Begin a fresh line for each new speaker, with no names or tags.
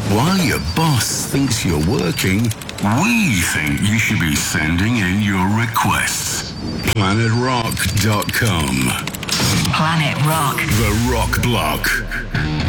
While your boss thinks you're working, we think you should be sending in your requests. PlanetRock.com.
Planet Rock.
The Rock Block.